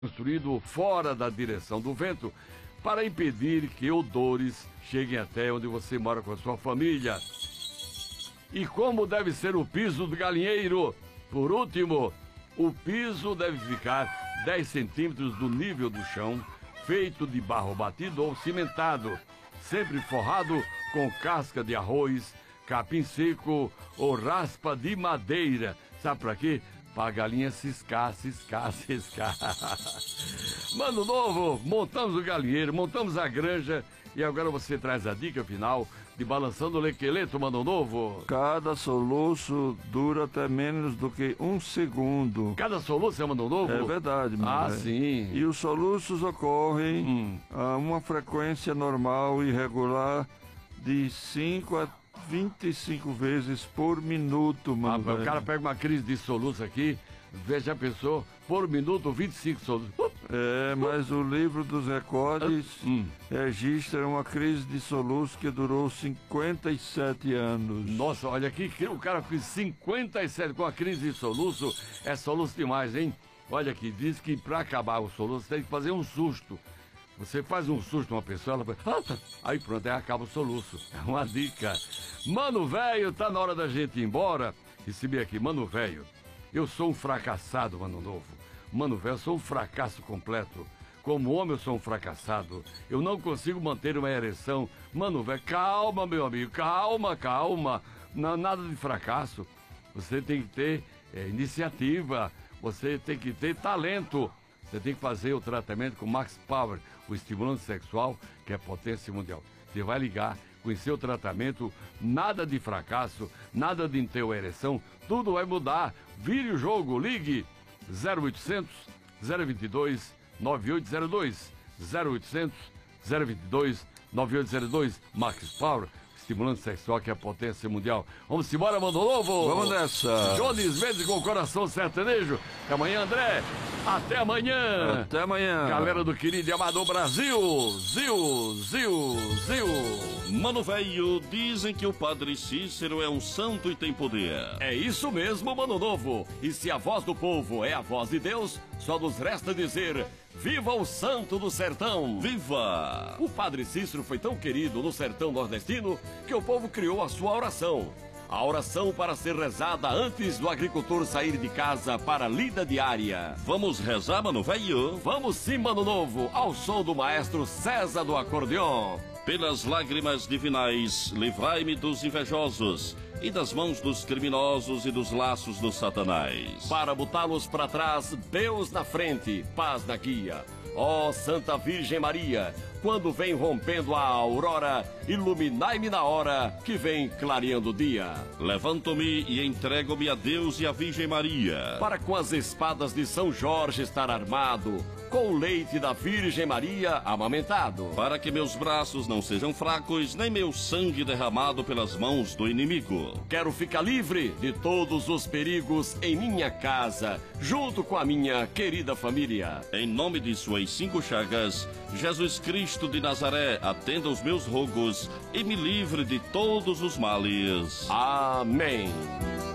construído fora da direção do vento para impedir que odores cheguem até onde você mora com a sua família. E como deve ser o piso do galinheiro? Por último, o piso deve ficar 10 centímetros do nível do chão, feito de barro batido ou cimentado, sempre forrado com casca de arroz, capim seco ou raspa de madeira. Sabe para quê? Para a galinha ciscar. Mano Novo, montamos o galinheiro, montamos a granja e agora você traz a dica final de Balançando o Lequeleto, Mano Novo. Cada soluço dura até menos do que 1 segundo. Cada soluço é Mano Novo? É verdade, mano. Ah, sim. E os soluços ocorrem a uma frequência normal e regular de 5 a 25 vezes por minuto, mano. O cara pega uma crise de soluço aqui, veja a pessoa, por minuto, 25 soluços. Mas o livro dos recordes registra uma crise de soluço que durou 57 anos. Nossa, olha aqui, o cara com 57 com a crise de soluço, é soluço demais, hein? Olha aqui, diz que pra acabar o soluço tem que fazer um susto. Você faz um susto numa pessoa, ela fala, aí pronto, aí acaba o soluço. É uma dica. Mano velho, tá na hora da gente ir embora. Recebi aqui, mano velho, eu sou um fracassado, Mano Novo. Mano velho, eu sou um fracasso completo. Como homem eu sou um fracassado. Eu não consigo manter uma ereção. Mano velho, calma, meu amigo, calma. Não, nada de fracasso. Você tem que ter iniciativa. Você tem que ter talento. Você tem que fazer o tratamento com Max Power, o estimulante sexual, que é potência mundial. Você vai ligar, conhecer o tratamento, nada de fracasso, nada de ter uma ereção, tudo vai mudar. Vire o jogo, ligue 0800 022 9802, 0800 022 9802, Max Power, estimulante sexual que é a potência mundial. Vamos embora, Mano Novo? Vamos nessa. Jones Mendes com o coração sertanejo. Até amanhã, André. Até amanhã. Até amanhã. Galera do querido e amado Brasil. Zil. Mano velho, dizem que o Padre Cícero é um santo e tem poder. É isso mesmo, Mano Novo. E se a voz do povo é a voz de Deus, só nos resta dizer: viva o santo do sertão! Viva! O Padre Cícero foi tão querido no sertão nordestino que o povo criou a sua oração. A oração para ser rezada antes do agricultor sair de casa para a lida diária. Vamos rezar, mano velho? Vamos sim, Mano Novo, ao som do maestro César do acordeon. Pelas lágrimas divinais, livrai-me dos invejosos e das mãos dos criminosos e dos laços do Satanás. Para botá-los para trás, Deus na frente, paz na guia. Ó Santa Virgem Maria, quando vem rompendo a aurora, iluminai-me na hora que vem clareando o dia. Levanto-me e entrego-me a Deus e à Virgem Maria, para com as espadas de São Jorge estar armado, com o leite da Virgem Maria amamentado, para que meus braços não sejam fracos, nem meu sangue derramado pelas mãos do inimigo. Quero ficar livre de todos os perigos em minha casa, junto com a minha querida família. Em nome de suas 5 chagas, Jesus Cristo de Nazaré, atenda os meus rogos e me livre de todos os males. Amém.